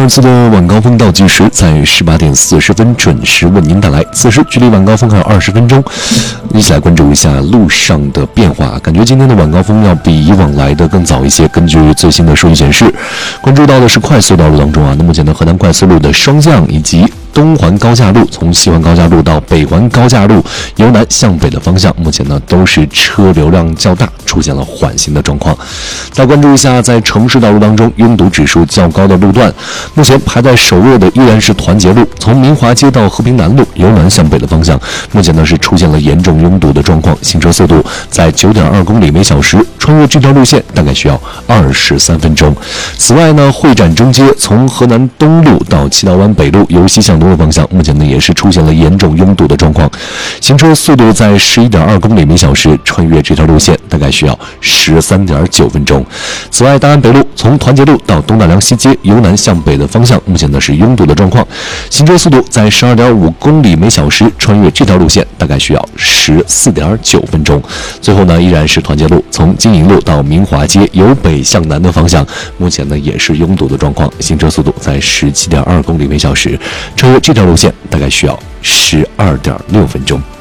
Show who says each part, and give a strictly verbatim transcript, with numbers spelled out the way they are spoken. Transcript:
Speaker 1: 二次的晚高峰倒计时在十八点四十分准时为您带来。此时距离晚高峰还有二十分钟，一起来关注一下路上的变化。感觉今天的晚高峰要比以往来的更早一些。根据最新的数据显示，关注到的是快速道路当中啊，那目前的河南快速路的双向以及东环高架路，从西环高架路到北环高架路由南向北的方向，目前呢都是车流量较大，出现了缓行的状况。再关注一下在城市道路当中拥堵指数较高的路段，目前排在首位的依然是团结路，从明华街到和平南路由南向北的方向，目前呢是出现了严重拥堵的状况，行车速度在 九点二公里每小时，穿越这条路线大概需要二十三分钟。此外呢，会展中街从河南东路到七道湾北路由西向东的方向，目前呢也是出现了严重拥堵的状况，行车速度在 十一点二公里每小时，穿越这条路线大概需要十三点九分钟。此外，大安北路从团结路到东大梁西街由南向北的方向，目前呢是拥堵的状况，行车速度在 十二点五公里每小时，穿越这条路线大概需要十四点九分钟。最后呢，依然是团结路从金银路到明华街由北向南的方向，目前呢也是拥堵的状况，行车速度在 十七点二公里每小时，穿越这条路线大概需要十二点六分钟。